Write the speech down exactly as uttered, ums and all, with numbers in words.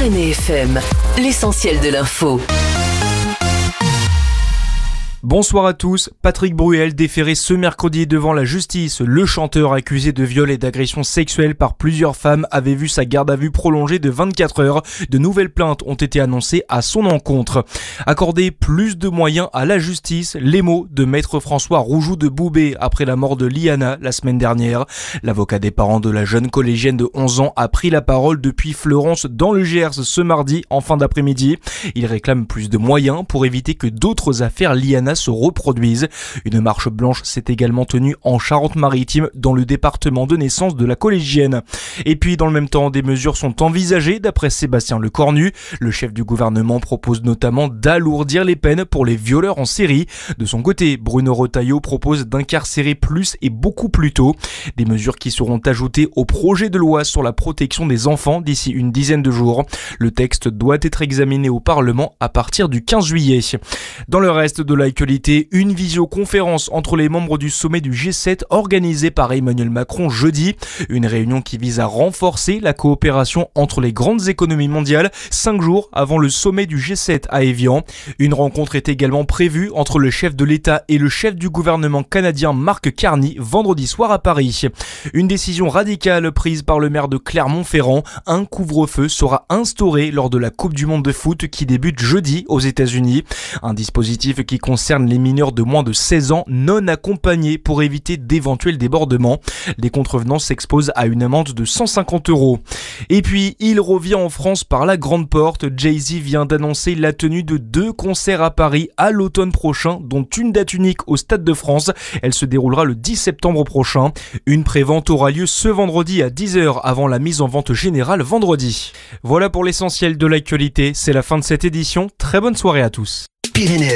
Pyrénées F M, l'essentiel de l'info. Bonsoir à tous. Patrick Bruel déféré ce mercredi devant la justice. Le chanteur accusé de viol et d'agression sexuelle par plusieurs femmes avait vu sa garde à vue prolongée de vingt-quatre heures. De nouvelles plaintes ont été annoncées à son encontre. Accorder plus de moyens à la justice, les mots de maître François Roujoux de Boubé après la mort de Liana la semaine dernière. L'avocat des parents de la jeune collégienne de onze ans a pris la parole depuis Fleurance dans le Gers ce mardi en fin d'après-midi. Il réclame plus de moyens pour éviter que d'autres affaires Liana se reproduisent. Une marche blanche s'est également tenue en Charente-Maritime dans le département de naissance de la collégienne. Et puis dans le même temps, des mesures sont envisagées d'après Sébastien Lecornu. Le chef du gouvernement propose notamment d'alourdir les peines pour les violeurs en série. De son côté, Bruno Retailleau propose d'incarcérer plus et beaucoup plus tôt. Des mesures qui seront ajoutées au projet de loi sur la protection des enfants d'ici une dizaine de jours. Le texte doit être examiné au Parlement à partir du quinze juillet. Dans le reste de l'actualité, une visioconférence entre les membres du sommet du G sept organisée par Emmanuel Macron jeudi. Une réunion qui vise à renforcer la coopération entre les grandes économies mondiales, cinq jours avant le sommet du G sept à Évian. Une rencontre est également prévue entre le chef de l'État et le chef du gouvernement canadien Mark Carney vendredi soir à Paris. Une décision radicale prise par le maire de Clermont-Ferrand. Un couvre-feu sera instauré lors de la Coupe du monde de foot qui débute jeudi aux États-Unis. Un dispositif qui concerne les mineurs de moins de seize ans non accompagnés pour éviter d'éventuels débordements. Les contrevenants s'exposent à une amende de cent cinquante euros. Et puis, il revient en France par la grande porte. Jay-Z vient d'annoncer la tenue de deux concerts à Paris à l'automne prochain, dont une date unique au Stade de France. Elle se déroulera le dix septembre prochain. Une prévente aura lieu ce vendredi à dix heures avant la mise en vente générale vendredi. Voilà pour l'essentiel de l'actualité. C'est la fin de cette édition. Très bonne soirée à tous. Pyrénées